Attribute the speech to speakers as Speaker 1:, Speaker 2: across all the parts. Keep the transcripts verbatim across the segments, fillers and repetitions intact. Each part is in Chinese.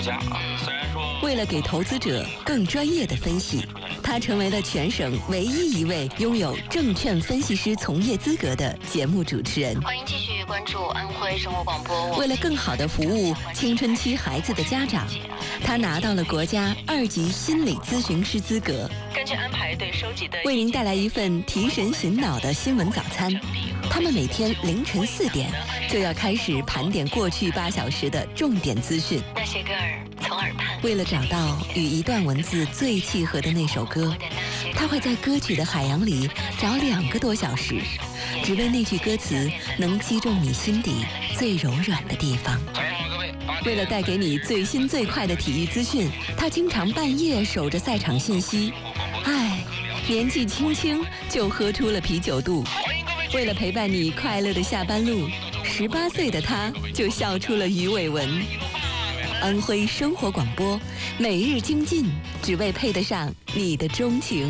Speaker 1: 佳啊。虽然说，
Speaker 2: 为了给投资者更专业的分析，他成为了全省唯一一位拥有证券分析师从业资格的节目主持人。
Speaker 3: 欢迎继续关注安徽生活广播。
Speaker 2: 为了更好地服务青春期孩子的家长，他拿到了国家二级心理咨询师资格。
Speaker 3: 根据安排对收集的，
Speaker 2: 为您带来一份提神醒脑的新闻早餐。他们每天凌晨四点就要开始盘点过去八小时的重点资讯。
Speaker 3: 那些歌儿从耳畔。
Speaker 2: 为了找到与一段文字最契合的那首歌，他会在歌曲的海洋里找两个多小时，只为那句歌词能击中你心底最柔软的地方。为了带给你最新最快的体育资讯，他经常半夜守着赛场信息。唉，年纪轻轻就喝出了啤酒肚。为了陪伴你快乐的下班路，十八岁的他就笑出了鱼尾纹。安徽生活广播，每日精进，只为配得上你的钟情。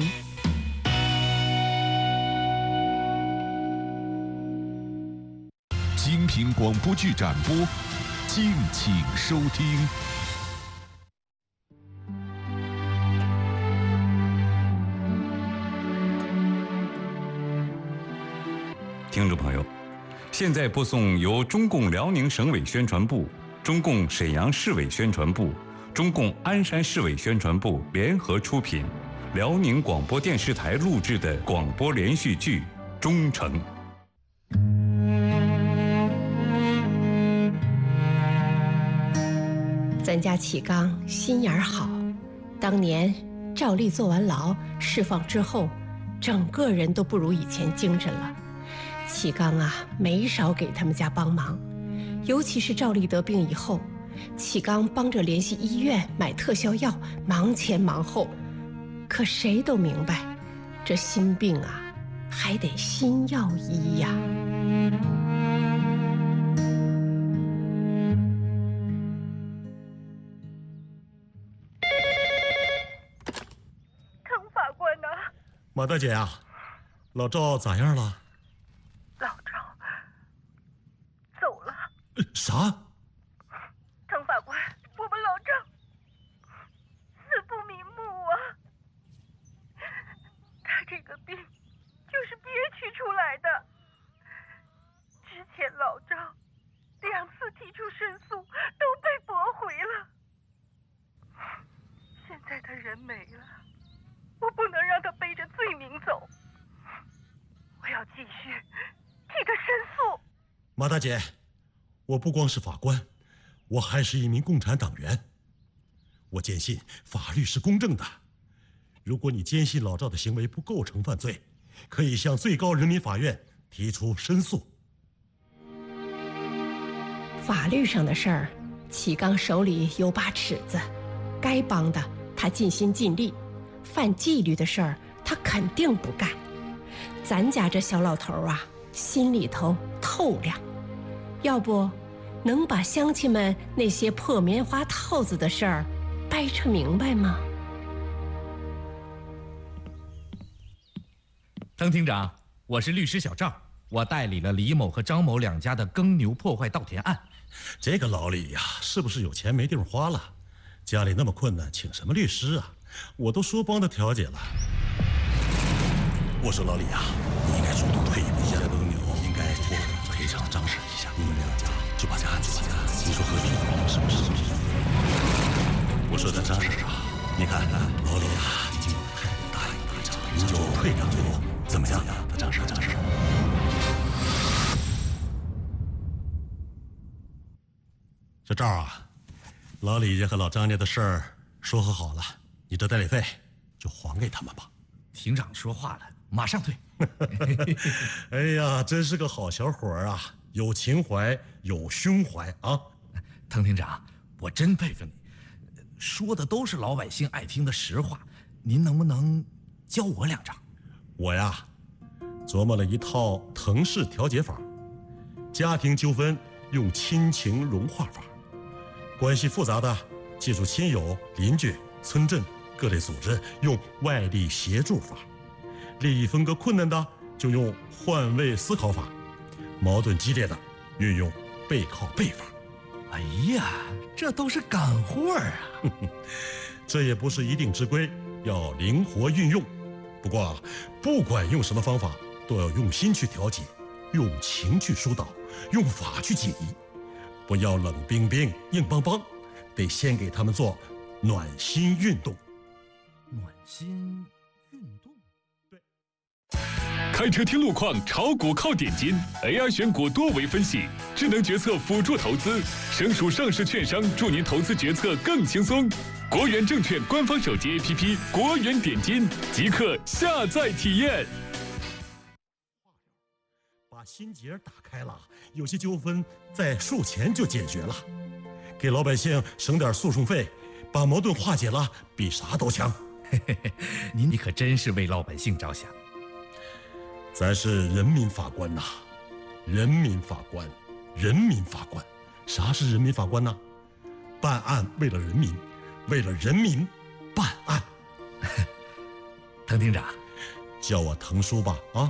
Speaker 4: 精品广播剧展播，敬请收听。
Speaker 5: 听众朋友，现在播送由中共辽宁省委宣传部、中共沈阳市委宣传部、中共鞍山市委宣传部联合出品，辽宁广播电视台录制的广播连续剧《忠诚》。
Speaker 6: 咱家启刚心眼儿好，当年赵丽坐完牢释放之后，整个人都不如以前精神了。启刚啊，没少给他们家帮忙，尤其是赵丽得病以后，启刚帮着联系医院买特效药，忙前忙后。可谁都明白，这心病啊，还得心药医呀。
Speaker 7: 滕法官呐，
Speaker 8: 马大姐啊，老赵咋样了？
Speaker 7: 老赵走了。
Speaker 8: 啥？
Speaker 7: 滕法官，我们老赵死不瞑目啊！他这个病就是憋屈出来的。之前老赵两次提出申诉都被驳回了，现在他人没了，我不能让他背着罪名走，我要继续替他申诉。
Speaker 8: 马大姐，我不光是法官，我还是一名共产党员。我坚信法律是公正的。如果你坚信老赵的行为不构成犯罪，可以向最高人民法院提出申诉。
Speaker 6: 法律上的事儿，启刚手里有把尺子，该帮的他尽心尽力，犯纪律的事儿他肯定不干。咱家这小老头啊，心里头透亮，要不能把乡亲们那些破棉花套子的事儿掰扯明白吗？
Speaker 9: 滕厅长，我是律师小赵，我代理了李某和张某两家的耕牛破坏稻田案。
Speaker 8: 这个老李呀，是不是有钱没地方花了？家里那么困难，请什么律师啊？我都说帮他调解了。我说老李啊，你应该主动退一步，现在耕牛应该做赔偿张氏一下，你们两家就把这案子结了，你说何必？是不是？我说的张氏啊，你看老李啊，已经答应赔偿，你就退让退让，怎么样？他张氏张氏。小赵啊，老李家和老张家的事儿说和好了，你这代理费就还给他们吧。
Speaker 9: 庭长说话了，马上退。
Speaker 8: 哎呀，真是个好小伙啊，有情怀，有胸怀啊！
Speaker 9: 滕庭长，我真佩服你，说的都是老百姓爱听的实话，您能不能教我两招？
Speaker 8: 我呀，琢磨了一套腾式调解法，家庭纠纷用亲情融化法，关系复杂的借助亲友、邻居、村镇各类组织用外力协助法，利益分割困难的就用换位思考法，矛盾激烈的运用背靠背法。
Speaker 9: 哎呀，这都是干货啊！
Speaker 8: 这也不是一定之规，要灵活运用。不过啊，不管用什么方法，都要用心去调解，用情去疏导，用法去解疑，不要冷冰冰、硬邦邦，得先给他们做暖心运动。
Speaker 9: 暖心运动。
Speaker 8: 对。
Speaker 1: 开车听路况，炒股靠点金 ，A I 选股多维分析，智能决策辅助投资，省属上市券商助您投资决策更轻松。国元证券官方手机 A P P 国元点金即刻下载体验。
Speaker 8: 把心结打开了，有些纠纷在术前就解决了，给老百姓省点诉讼费，把矛盾化解了，比啥都强。
Speaker 9: 您你可真是为老百姓着想。
Speaker 8: 咱是人民法官呐，人民法官，人民法官。啥是人民法官呢？办案为了人民，为了人民办案。
Speaker 9: 滕厅长，
Speaker 8: 叫我滕叔吧啊！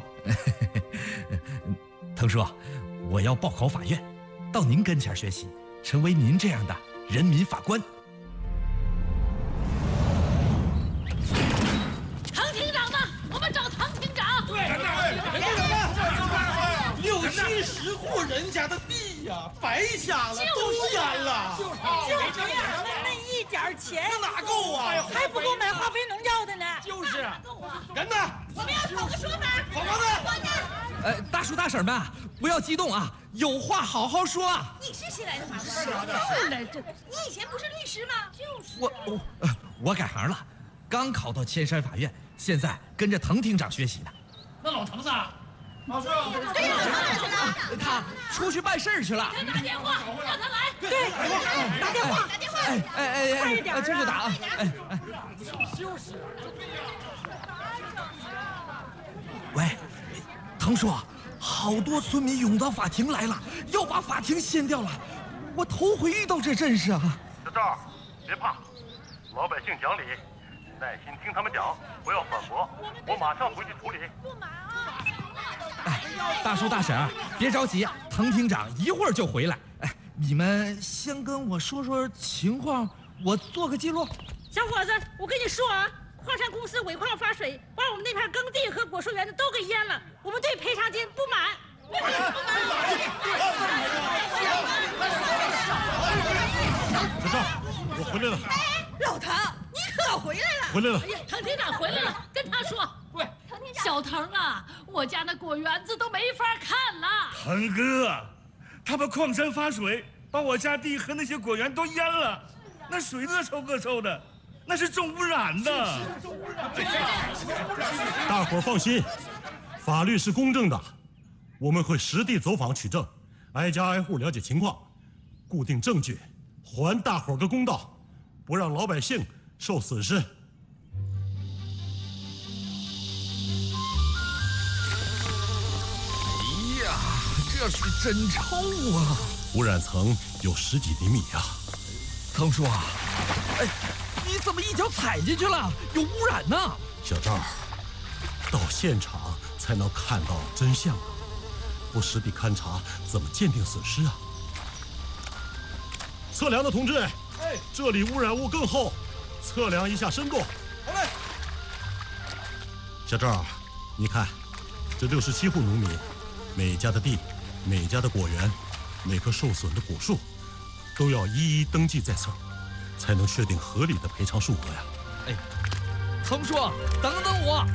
Speaker 9: 滕叔，我要报考法院，到您跟前学习，成为您这样的人民法官。
Speaker 10: 滕厅长呢？我们找滕厅长。对，
Speaker 11: 六七十户人家的地呀，白瞎了，都淹了。
Speaker 10: 就是就是呀，那那一点钱
Speaker 11: 哪够啊？
Speaker 10: 还不够买化肥农药的呢。
Speaker 11: 就是。人呢？
Speaker 10: 我们要讨个说法。
Speaker 11: 好房子。
Speaker 9: 呃，大叔大婶们，不要激动啊，有话好好说啊。
Speaker 10: 你是新来的法官？是来这。你以前不是律师吗？就是。
Speaker 9: 我我、呃、我改行了，刚考到千山法院，现在跟着滕厅长学习呢。
Speaker 11: 那老滕子啊？老师，
Speaker 10: 对呀，
Speaker 9: 他出去办事儿去了。
Speaker 10: 给他打电话，让他来。
Speaker 9: 对，
Speaker 10: 打电话，打电话。
Speaker 9: 哎哎哎，
Speaker 10: 快一点啊！
Speaker 9: 这就打啊！哎哎，
Speaker 11: 就是。
Speaker 9: 喂，滕叔，好多村民涌到法庭来了，要把法庭掀掉了。我头回遇到这阵势啊！
Speaker 12: 小赵，别怕，老百姓讲理，耐心听他们讲，不要反驳，我马上回去处理。
Speaker 10: 不买啊！
Speaker 9: 哎，大叔大婶，别着急，滕厅长一会儿就回来。哎，你们先跟我说说情况，我做个记录。
Speaker 10: 小伙子，我跟你说啊，矿山公司尾矿发水，把我们那片耕地和果树园子都给淹了，我们对赔偿金不满。不满！
Speaker 8: 小赵，我回来了。
Speaker 10: 哎，老滕，你可回来了！
Speaker 8: 回来了。
Speaker 10: 哎呀，滕厅长回来了，跟他说。
Speaker 11: 喂，
Speaker 10: 小滕啊，我家那果园子都没法看了。
Speaker 13: 滕哥，他把矿山发水，把我家地和那些果园都淹了，那水恶臭恶臭的，那是重污染的。
Speaker 8: 大伙儿放心，法律是公正的，我们会实地走访取证，挨家挨户了解情况，固定证据，还大伙儿个公道，不让老百姓受损失。
Speaker 9: 哎呀，这水真臭啊！
Speaker 8: 污染层有十几厘米啊！
Speaker 9: 滕叔啊，哎，你怎么一脚踩进去了？有污染呢！
Speaker 8: 小赵，到现场才能看到真相啊！不实地勘察，怎么鉴定损失啊？测量的同志，哎，这里污染物更厚，测量一下深度。
Speaker 11: 好嘞。
Speaker 8: 小赵，你看，这六十七户农民，每家的地，每家的果园，每棵受损的果树，都要一一登记在册，才能确定合理的赔偿数额呀。
Speaker 9: 哎，滕叔，等等我。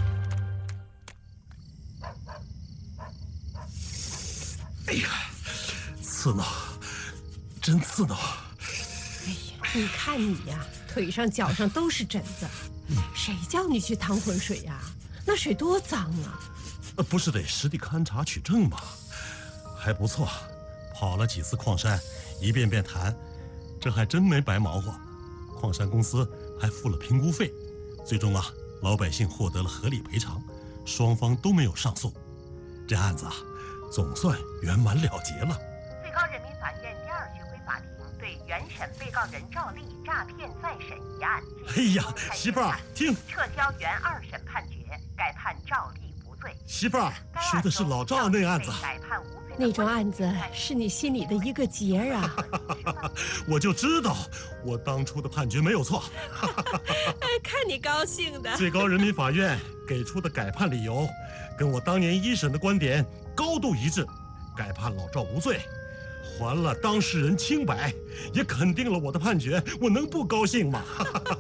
Speaker 8: 哎呀，刺挠，真刺挠！
Speaker 6: 哎呀，你看你呀，腿上脚上都是疹子，谁叫你去趟浑水呀？那水多脏啊！
Speaker 8: 呃，不是得实地勘察取证吗？还不错，跑了几次矿山，一遍遍谈，这还真没白忙活。矿山公司还付了评估费，最终啊，老百姓获得了合理赔偿，双方都没有上诉，这案子啊，总算圆满了结了。
Speaker 14: 最高人民法院第二巡回法庭对原审被告人赵丽诈骗再审一案，
Speaker 8: 哎呀，媳妇儿，听，
Speaker 14: 撤销原二审判决，改判赵丽无罪。
Speaker 8: 媳妇儿，说的是老赵那案子。
Speaker 14: 改判无罪
Speaker 6: 那桩案子是你心里的一个结儿啊。
Speaker 8: 我就知道，我当初的判决没有错。
Speaker 6: 看你高兴的。
Speaker 8: 最高人民法院给出的改判理由，跟我当年一审的观点高度一致，改判老赵无罪，还了当事人清白，也肯定了我的判决，我能不高兴吗？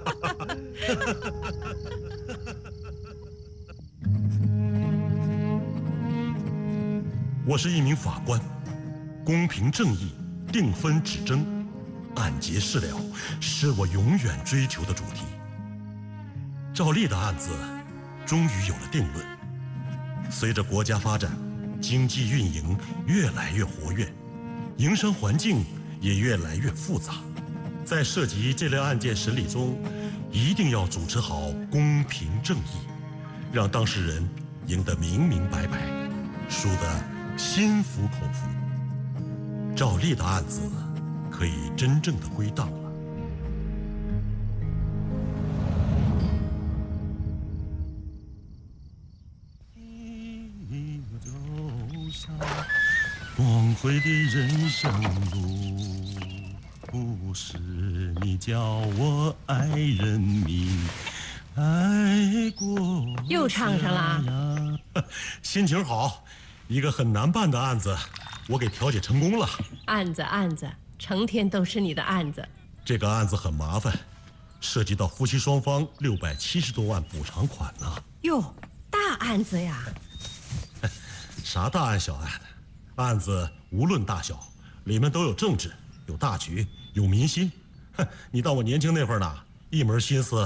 Speaker 8: 我是一名法官，公平正义，定分止争，案结事了，是我永远追求的主题。赵丽的案子终于有了定论。随着国家发展，经济运营越来越活跃，营商环境也越来越复杂。在涉及这类案件审理中，一定要主持好公平正义，让当事人赢得明明白白，输得心服口服。赵丽的案子可以真正的归档了。光辉的人生路，不是你教我爱人民，爱过。
Speaker 6: 又唱上了。
Speaker 8: 心情好，一个很难办的案子，我给调解成功了。
Speaker 6: 案子案子，成天都是你的案子。
Speaker 8: 这个案子很麻烦，涉及到夫妻双方六百七十多万补偿款呢。
Speaker 6: 哟，大案子呀！
Speaker 8: 啥大案小案的，案子无论大小，里面都有政治，有大局，有民心。你当我年轻那会儿呢，一门心思